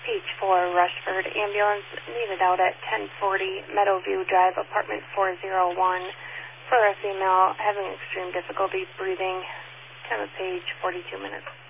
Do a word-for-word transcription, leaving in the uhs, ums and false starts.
Page four, Rushford. Ambulance needed out at ten forty Meadowview Drive, apartment four oh one, for a female having extreme difficulty breathing. Time of page, forty-two minutes.